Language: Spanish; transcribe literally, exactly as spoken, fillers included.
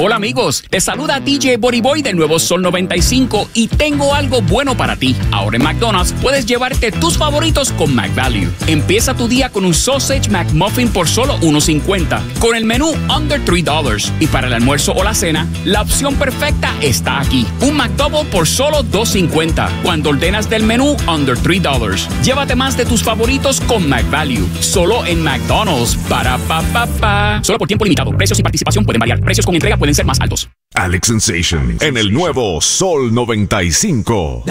Hola amigos, te saluda D J Bodyboy del nuevo Sol noventa y cinco y tengo algo bueno para ti. Ahora en McDonald's puedes llevarte tus favoritos con McValue. Empieza tu día con un Sausage McMuffin por solo uno cincuenta con el menú Under tres dólares. Y para el almuerzo o la cena, la opción perfecta está aquí. Un McDouble por solo dos cincuenta cuando ordenas del menú Under tres dólares. Llévate más de tus favoritos con McValue. Solo en McDonald's. Para pa pa pa. Solo por tiempo limitado. Precios y participación pueden variar. Precios con entrega pueden ser más altos. Alex Sensation en el nuevo Sol noventa y cinco.